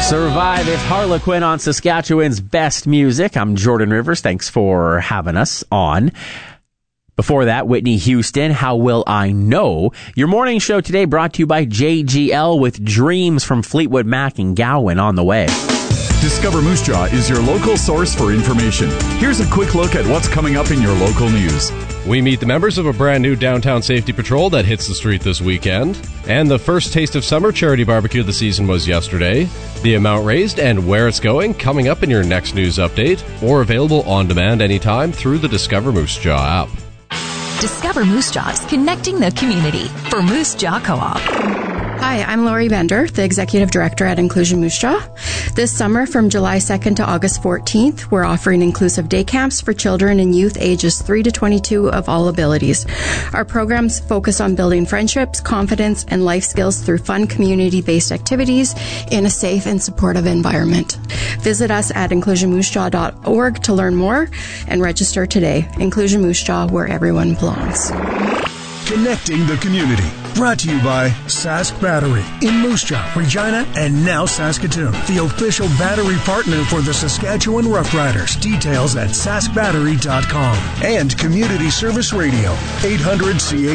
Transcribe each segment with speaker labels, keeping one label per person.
Speaker 1: Survive If Harlequin on Saskatchewan's best music. I'm Jordan Rivers. Thanks for having us on. Before that, Whitney Houston, How Will I Know? Your morning show today brought to you by JGL with Dreams from Fleetwood Mac and Gowan on the way.
Speaker 2: Discover Moose Jaw is your local source for information. Here's a quick look at what's coming up in your local news.
Speaker 3: We meet the members of a brand new downtown safety patrol that hits the street this weekend. And the first Taste of Summer charity barbecue of the season was yesterday. The amount raised and where it's going coming up in your next news update, or available on demand anytime through the Discover Moose Jaw app.
Speaker 4: Discover Moose Jaw's connecting the community for Moose Jaw Co-op.
Speaker 5: Hi, I'm Lori Bender, the Executive Director at Inclusion Moose Jaw. This summer, from July 2nd to August 14th, we're offering inclusive day camps for children and youth ages 3 to 22 of all abilities. Our programs focus on building friendships, confidence, and life skills through fun, community-based activities in a safe and supportive environment. Visit us at inclusionmoosejaw.org to learn more and register today. Inclusion Moose Jaw, where everyone belongs.
Speaker 6: Connecting the community. Brought to you by Sask Battery in Moose Jaw, Regina, and now Saskatoon. The official battery partner for the Saskatchewan Roughriders. Details at saskbattery.com. And Community Service Radio, 800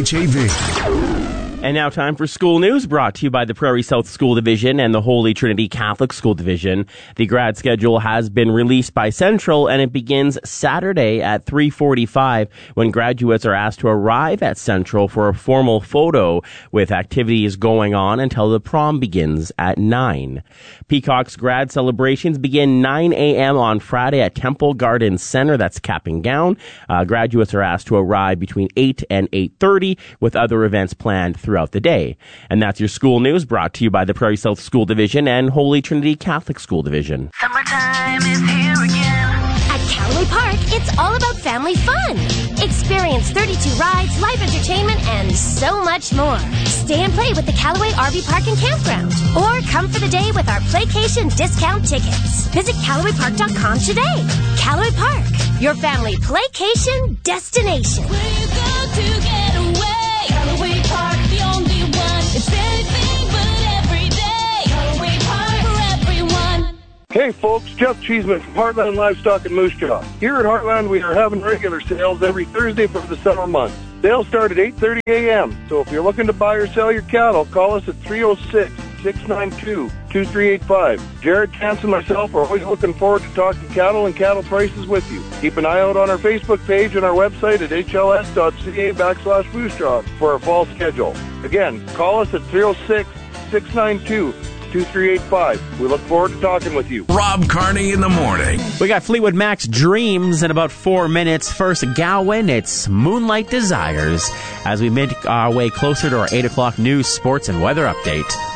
Speaker 6: CHAV.
Speaker 1: And now time for school news brought to you by the Prairie South School Division and the Holy Trinity Catholic School Division. The grad schedule has been released by Central and it begins Saturday at 3:45 when graduates are asked to arrive at Central for a formal photo with activities going on until the prom begins at 9. Peacock's grad celebrations begin 9 a.m. on Friday at Temple Garden Center. That's cap and gown. Graduates are asked to arrive between 8 and 8:30 with other events planned throughout the day. And that's your school news brought to you by the Prairie South School Division and Holy Trinity Catholic School Division.
Speaker 7: Summertime is here again. At Callaway Park, it's all about family fun. Experience 32 rides, live entertainment, and so much more. Stay and play with the Callaway RV Park and Campground. Or come for the day with our Playcation discount tickets. Visit CallawayPark.com today. Callaway Park, your family playcation destination.
Speaker 8: Where you go to get away? Callaway Park, the only one. It's anything but every day. Callaway Park for everyone.
Speaker 9: Hey folks, Jeff Cheeseman from Heartland Livestock in Moose Jaw. Here at Heartland, we are having regular sales every Thursday for the summer months. Sales start at 8:30 a.m., so if you're looking to buy or sell your cattle, call us at 306-692-2385. Jared, Chance, and myself are always looking forward to talking cattle and cattle prices with you. Keep an eye out on our Facebook page and our website at hls.ca/Moose Jaw for our fall schedule. Again, call us at 306-692-2385. We look forward to talking with you.
Speaker 6: Rob Carney in the morning.
Speaker 1: We got Fleetwood Mac's Dreams in about 4 minutes. First, Gowan, it's Moonlight Desires as we make our way closer to our 8 o'clock news, sports, and weather update.